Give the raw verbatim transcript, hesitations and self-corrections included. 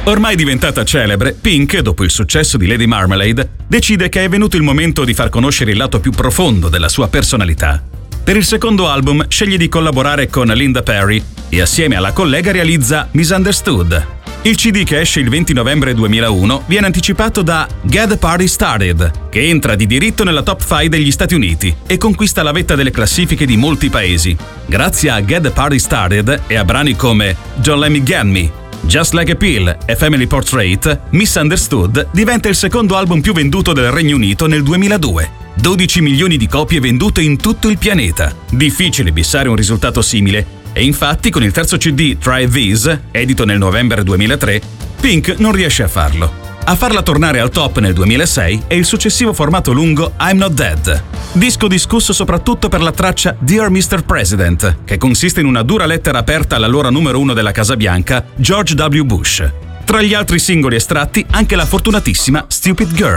Ormai diventata celebre, Pink, dopo il successo di Lady Marmalade, decide che è venuto il momento di far conoscere il lato più profondo della sua personalità. Per il secondo album sceglie di collaborare con Linda Perry e assieme alla collega realizza Misunderstood. Il C D che esce il venti novembre duemilauno viene anticipato da Get the Party Started, che entra di diritto nella top cinque degli Stati Uniti e conquista la vetta delle classifiche di molti paesi. Grazie a Get the Party Started e a brani come Don't Let Me Get Me, Just Like a Pill e Family Portrait, Misunderstood diventa il secondo album più venduto del Regno Unito nel duemiladue. dodici milioni di copie vendute in tutto il pianeta. Difficile bissare un risultato simile, e infatti con il terzo C D Try This, edito nel novembre duemilatré, Pink non riesce a farlo. A farla tornare al top nel duemilasei è il successivo formato lungo I'm Not Dead, disco discusso soprattutto per la traccia Dear mister President, che consiste in una dura lettera aperta all'allora numero uno della Casa Bianca, George W. Bush. Tra gli altri singoli estratti anche la fortunatissima Stupid Girl.